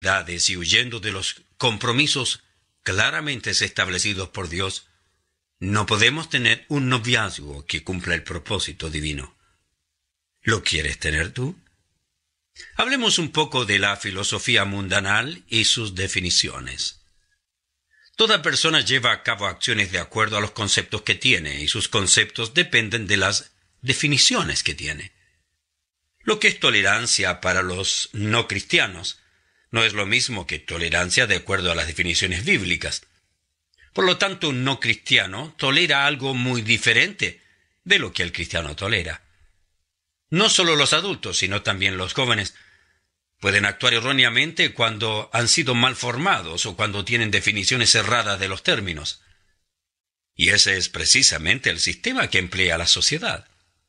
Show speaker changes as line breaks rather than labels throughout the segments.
y huyendo de los compromisos claramente establecidos por Dios, no podemos tener un noviazgo que cumpla el propósito divino. ¿Lo quieres tener tú? Hablemos un poco de la filosofía mundanal y sus definiciones. Toda persona lleva a cabo acciones de acuerdo a los conceptos que tiene, y sus conceptos dependen de las definiciones que tiene. Lo que es tolerancia para los no cristianos no es lo mismo que tolerancia de acuerdo a las definiciones bíblicas. Por lo tanto, un no cristiano tolera algo muy diferente de lo que el cristiano tolera. No solo los adultos, sino también los jóvenes pueden actuar erróneamente cuando han sido mal formados o cuando tienen definiciones erradas de los términos. Y ese es precisamente el sistema que emplea la sociedad.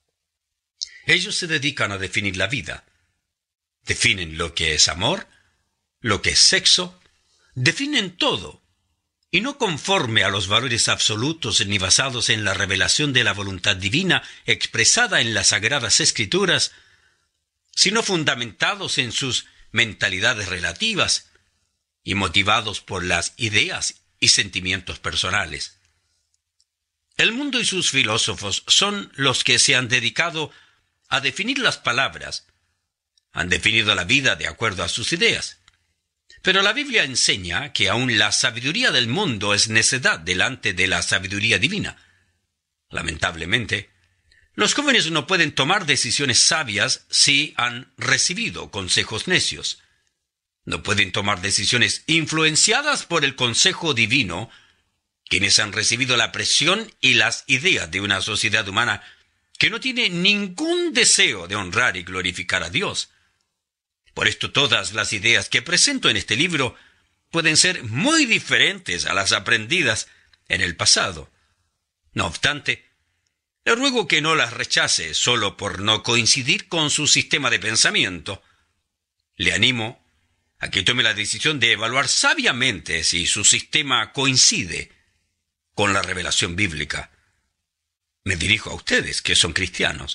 Ellos se dedican a definir la vida. Definen lo que es amor, lo que es sexo, definen todo, y no conforme a los valores absolutos ni basados en la revelación de la voluntad divina expresada en las Sagradas Escrituras, sino fundamentados en sus mentalidades relativas y motivados por las ideas y sentimientos personales. El mundo y sus filósofos son los que se han dedicado a definir las palabras, han definido la vida de acuerdo a sus ideas. Pero la Biblia enseña que aún la sabiduría del mundo es necedad delante de la sabiduría divina. Lamentablemente, los jóvenes no pueden tomar decisiones sabias si han recibido consejos necios. No pueden tomar decisiones influenciadas por el consejo divino, quienes han recibido la presión y las ideas de una sociedad humana que no tiene ningún deseo de honrar y glorificar a Dios. Por esto todas las ideas que presento en este libro pueden ser muy diferentes a las aprendidas en el pasado. No obstante, le ruego que no las rechace solo por no coincidir con su sistema de pensamiento. Le animo a que tome la decisión de evaluar sabiamente si su sistema coincide con la revelación bíblica. Me dirijo a ustedes, que son cristianos.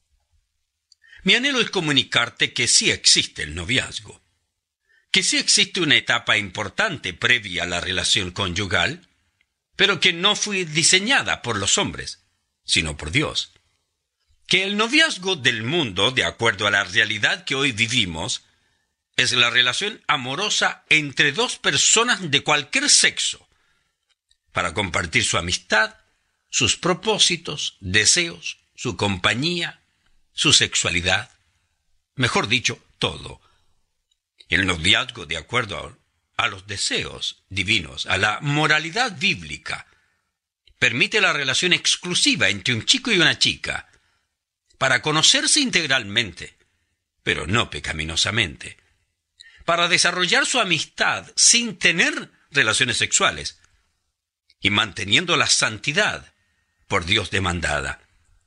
Mi anhelo es comunicarte que sí existe el noviazgo, que sí existe una etapa importante previa a la relación conyugal, pero que no fue diseñada por los hombres, sino por Dios. Que el noviazgo del mundo, de acuerdo a la realidad que hoy vivimos, es la relación amorosa entre dos personas de cualquier sexo, para compartir su amistad, sus propósitos, deseos, su compañía, su sexualidad, mejor dicho, todo. El noviazgo, de acuerdo a los deseos divinos, a la moralidad bíblica, permite la relación exclusiva entre un chico y una chica, para conocerse integralmente, pero no pecaminosamente, para desarrollar su amistad sin tener relaciones sexuales, y manteniendo la santidad por Dios demandada.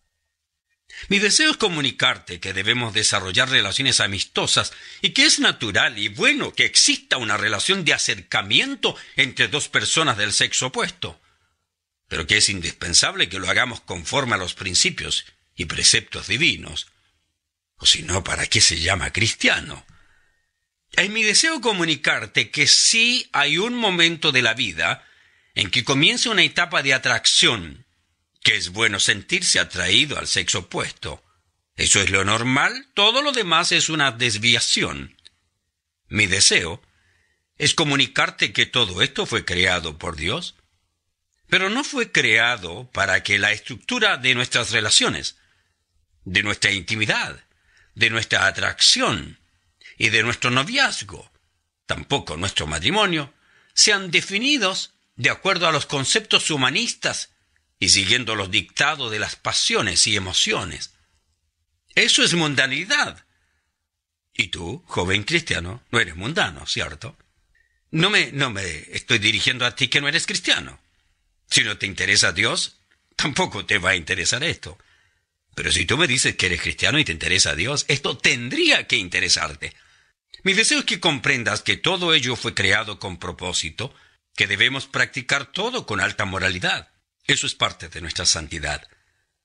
Mi deseo es comunicarte que debemos desarrollar relaciones amistosas y que es natural y bueno que exista una relación de acercamiento entre dos personas del sexo opuesto, pero que es indispensable que lo hagamos conforme a los principios y preceptos divinos. O si no, ¿para qué se llama cristiano? Es mi deseo comunicarte que sí hay un momento de la vida en que comienza una etapa de atracción, que es bueno sentirse atraído al sexo opuesto. Eso es lo normal, todo lo demás es una desviación. Mi deseo es comunicarte que todo esto fue creado por Dios, pero no fue creado para que la estructura de nuestras relaciones, de nuestra intimidad, de nuestra atracción y de nuestro noviazgo, tampoco nuestro matrimonio, sean definidos de acuerdo a los conceptos humanistas y siguiendo los dictados de las pasiones y emociones. Eso es mundanidad. Y tú, joven cristiano, no eres mundano, ¿cierto? No me estoy dirigiendo a ti que no eres cristiano. Si no te interesa Dios, tampoco te va a interesar esto. Pero si tú me dices que eres cristiano y te interesa Dios, esto tendría que interesarte. Mi deseo es que comprendas que todo ello fue creado con propósito, que debemos practicar todo con alta moralidad. Eso es parte de nuestra santidad.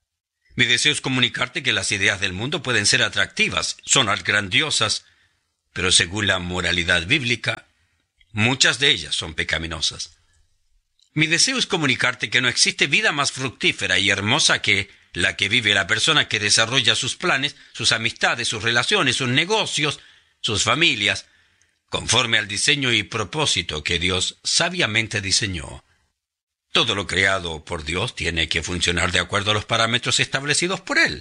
Mi deseo es comunicarte que las ideas del mundo pueden ser atractivas, sonar grandiosas, pero según la moralidad bíblica, muchas de ellas son pecaminosas. Mi deseo es comunicarte que no existe vida más fructífera y hermosa que la que vive la persona que desarrolla sus planes, sus amistades, sus relaciones, sus negocios, sus familias, conforme al diseño y propósito que Dios sabiamente diseñó. Todo lo creado por Dios tiene que funcionar de acuerdo a los parámetros establecidos por Él.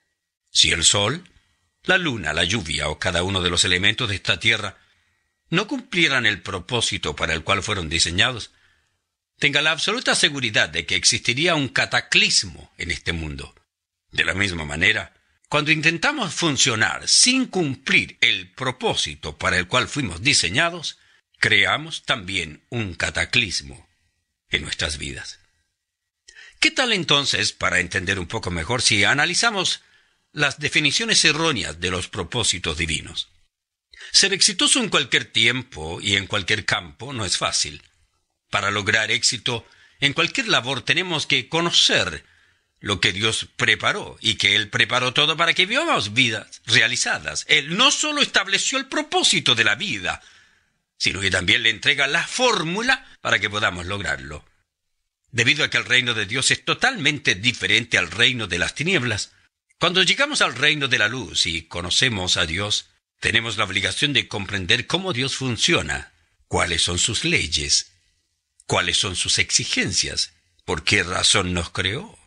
Si el sol, la luna, la lluvia o cada uno de los elementos de esta tierra no cumplieran el propósito para el cual fueron diseñados, tenga la absoluta seguridad de que existiría un cataclismo en este mundo. De la misma manera, cuando intentamos funcionar sin cumplir el propósito para el cual fuimos diseñados, creamos también un cataclismo en nuestras vidas. ¿Qué tal entonces, para entender un poco mejor, si analizamos las definiciones erróneas de los propósitos divinos? Ser exitoso en cualquier tiempo y en cualquier campo no es fácil. Para lograr éxito en cualquier labor tenemos que conocer lo que Dios preparó y que Él preparó todo para que vivamos vidas realizadas. Él no solo estableció el propósito de la vida, sino que también le entrega la fórmula para que podamos lograrlo. Debido a que el reino de Dios es totalmente diferente al reino de las tinieblas, cuando llegamos al reino de la luz y conocemos a Dios, tenemos la obligación de comprender cómo Dios funciona, cuáles son sus leyes, cuáles son sus exigencias, por qué razón nos creó,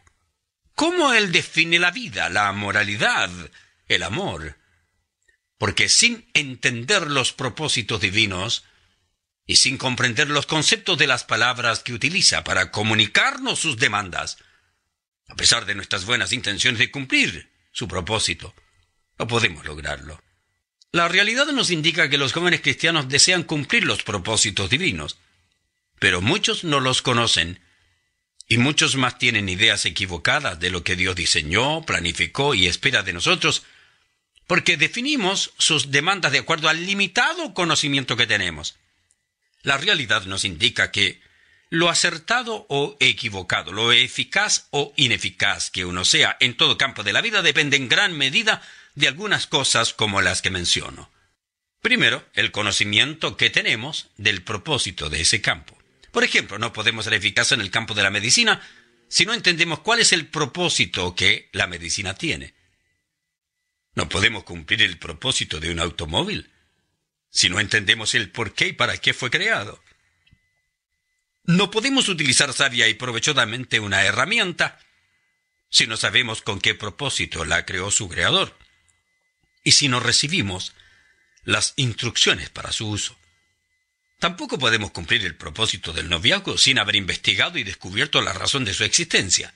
cómo Él define la vida, la moralidad, el amor. Porque sin entender los propósitos divinos y sin comprender los conceptos de las palabras que utiliza para comunicarnos sus demandas, a pesar de nuestras buenas intenciones de cumplir su propósito, no podemos lograrlo. La realidad nos indica que los jóvenes cristianos desean cumplir los propósitos divinos, pero muchos no los conocen, y muchos más tienen ideas equivocadas de lo que Dios diseñó, planificó y espera de nosotros, porque definimos sus demandas de acuerdo al limitado conocimiento que tenemos. La realidad nos indica que lo acertado o equivocado, lo eficaz o ineficaz que uno sea en todo campo de la vida depende en gran medida de algunas cosas como las que menciono. Primero, el conocimiento que tenemos del propósito de ese campo. Por ejemplo, no podemos ser eficaces en el campo de la medicina si no entendemos cuál es el propósito que la medicina tiene. No podemos cumplir el propósito de un automóvil si no entendemos el por qué y para qué fue creado. No podemos utilizar sabia y provechosamente una herramienta si no sabemos con qué propósito la creó su creador y si no recibimos las instrucciones para su uso. Tampoco podemos cumplir el propósito del noviazgo sin haber investigado y descubierto la razón de su existencia.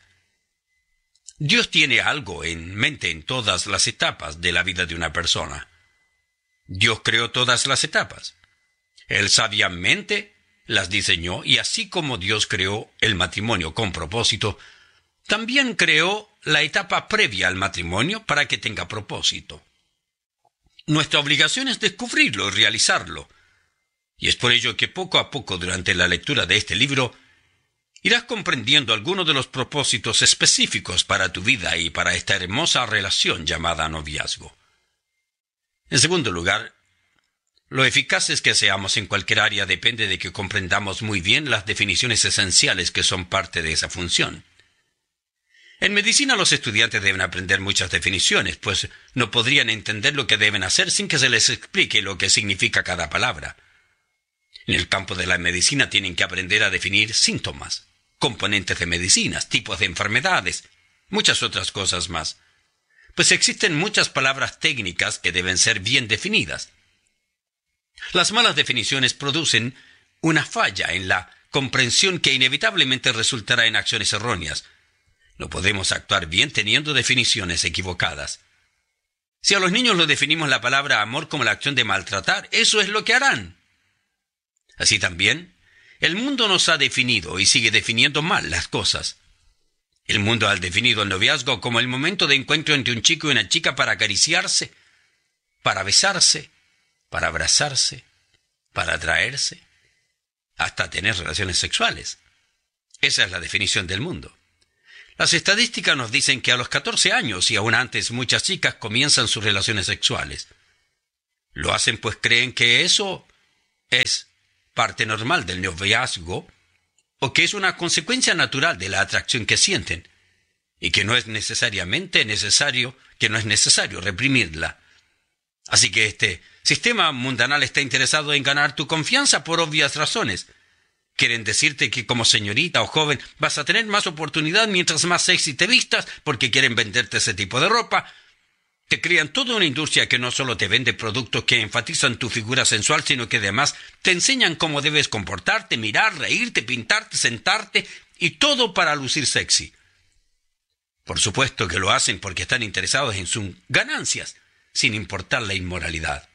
Dios tiene algo en mente en todas las etapas de la vida de una persona. Dios creó todas las etapas. Él sabiamente las diseñó y así como Dios creó el matrimonio con propósito, también creó la etapa previa al matrimonio para que tenga propósito. Nuestra obligación es descubrirlo y realizarlo. Y es por ello que poco a poco durante la lectura de este libro irás comprendiendo algunos de los propósitos específicos para tu vida y para esta hermosa relación llamada noviazgo. En segundo lugar, lo eficaces que seamos en cualquier área depende de que comprendamos muy bien las definiciones esenciales que son parte de esa función. En medicina los estudiantes deben aprender muchas definiciones, pues no podrían entender lo que deben hacer sin que se les explique lo que significa cada palabra. En el campo de la medicina tienen que aprender a definir síntomas, componentes de medicinas, tipos de enfermedades, muchas otras cosas más. Pues existen muchas palabras técnicas que deben ser bien definidas. Las malas definiciones producen una falla en la comprensión que inevitablemente resultará en acciones erróneas. No podemos actuar bien teniendo definiciones equivocadas. Si a los niños les definimos la palabra amor como la acción de maltratar, eso es lo que harán. Así también, el mundo nos ha definido y sigue definiendo mal las cosas. El mundo ha definido el noviazgo como el momento de encuentro entre un chico y una chica para acariciarse, para besarse, para abrazarse, para atraerse, hasta tener relaciones sexuales. Esa es la definición del mundo. Las estadísticas nos dicen que a los 14 años y aún antes muchas chicas comienzan sus relaciones sexuales. Lo hacen pues creen que eso es parte normal del noviazgo o que es una consecuencia natural de la atracción que sienten y que no es necesario reprimirla. Así que este sistema mundanal está interesado en ganar tu confianza por obvias razones. Quieren decirte que como señorita o joven vas a tener más oportunidad mientras más sexy te vistas porque quieren venderte ese tipo de ropa. Te crean toda una industria que no solo te vende productos que enfatizan tu figura sensual, sino que además te enseñan cómo debes comportarte, mirar, reírte, pintarte, sentarte y todo para lucir sexy. Por supuesto que lo hacen porque están interesados en sus ganancias, sin importar la inmoralidad.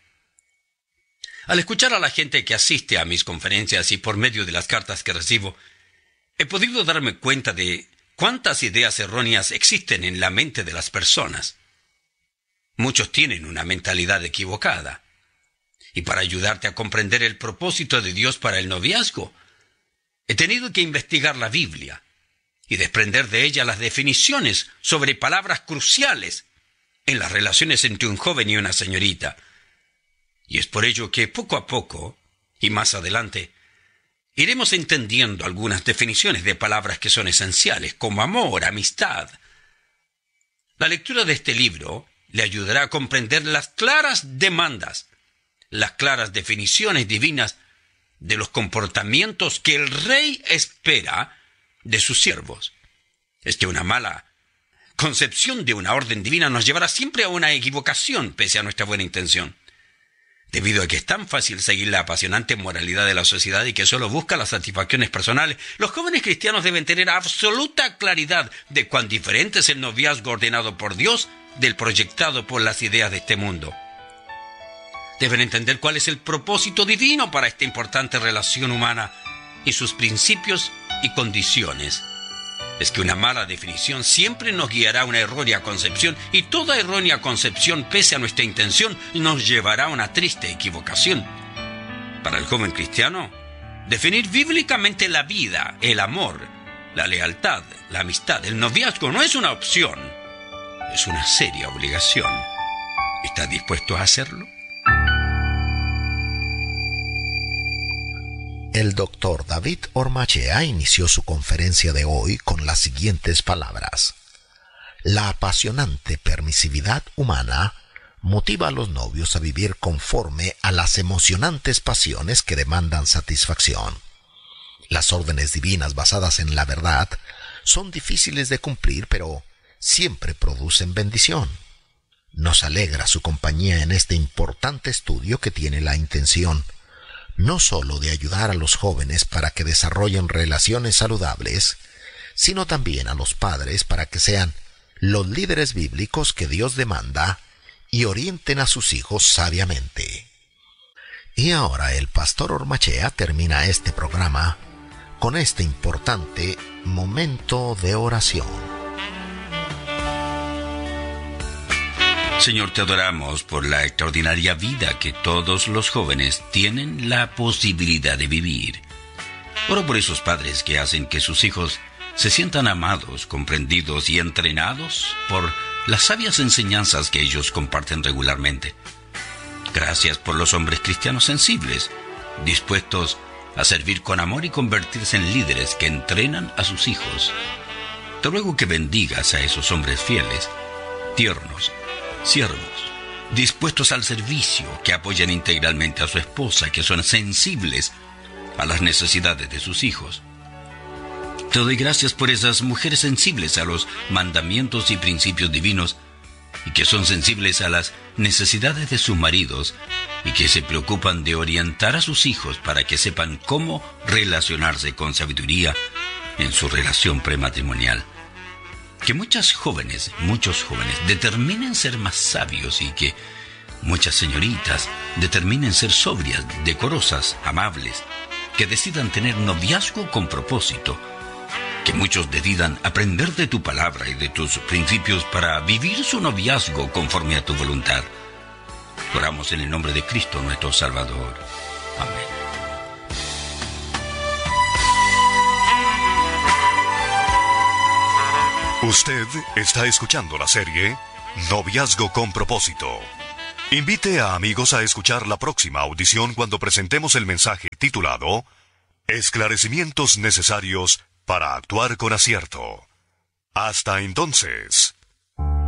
Al escuchar a la gente que asiste a mis conferencias y por medio de las cartas que recibo, he podido darme cuenta de cuántas ideas erróneas existen en la mente de las personas. Muchos tienen una mentalidad equivocada. Y para ayudarte a comprender el propósito de Dios para el noviazgo, he tenido que investigar la Biblia y desprender de ella las definiciones sobre palabras cruciales en las relaciones entre un joven y una señorita. Y es por ello que poco a poco, y más adelante, iremos entendiendo algunas definiciones de palabras que son esenciales, como amor, amistad. La lectura de este libro le ayudará a comprender las claras demandas, las claras definiciones divinas de los comportamientos que el Rey espera de sus siervos. Es que una mala concepción de una orden divina nos llevará siempre a una equivocación, pese a nuestra buena intención. Debido a que es tan fácil seguir la apasionante moralidad de la sociedad y que solo busca las satisfacciones personales, los jóvenes cristianos deben tener absoluta claridad de cuán diferente es el noviazgo ordenado por Dios del proyectado por las ideas de este mundo. Deben entender cuál es el propósito divino para esta importante relación humana y sus principios y condiciones. Es que una mala definición siempre nos guiará a una errónea concepción y toda errónea concepción, pese a nuestra intención, nos llevará a una triste equivocación. Para el joven cristiano, definir bíblicamente la vida, el amor, la lealtad, la amistad, el noviazgo no es una opción, es una seria obligación. ¿Está dispuesto a hacerlo?
El doctor David Ormachea inició su conferencia de hoy con las siguientes palabras. La apasionante permisividad humana motiva a los novios a vivir conforme a las emocionantes pasiones que demandan satisfacción. Las órdenes divinas basadas en la verdad son difíciles de cumplir, pero siempre producen bendición. Nos alegra su compañía en este importante estudio que tiene la intención no solo de ayudar a los jóvenes para que desarrollen relaciones saludables, sino también a los padres para que sean los líderes bíblicos que Dios demanda y orienten a sus hijos sabiamente. Y ahora el pastor Ormachea termina este programa con este importante momento de oración.
Señor, te adoramos por la extraordinaria vida que todos los jóvenes tienen la posibilidad de vivir. Oro por esos padres que hacen que sus hijos se sientan amados, comprendidos y entrenados por las sabias enseñanzas que ellos comparten regularmente. Gracias por los hombres cristianos sensibles, dispuestos a servir con amor y convertirse en líderes que entrenan a sus hijos. Te ruego que bendigas a esos hombres fieles, tiernos, siervos, dispuestos al servicio, que apoyan integralmente a su esposa, que son sensibles a las necesidades de sus hijos. Te doy gracias por esas mujeres sensibles a los mandamientos y principios divinos y que son sensibles a las necesidades de sus maridos y que se preocupan de orientar a sus hijos para que sepan cómo relacionarse con sabiduría en su relación prematrimonial. Que muchos jóvenes determinen ser más sabios y que muchas señoritas determinen ser sobrias, decorosas, amables, que decidan tener noviazgo con propósito, que muchos decidan aprender de tu palabra y de tus principios para vivir su noviazgo conforme a tu voluntad. Oramos en el nombre de Cristo nuestro Salvador. Amén.
Usted está escuchando la serie Noviazgo con Propósito, Invite a amigos a escuchar la próxima audición cuando presentemos el mensaje titulado Esclarecimientos necesarios para actuar con acierto. Hasta entonces.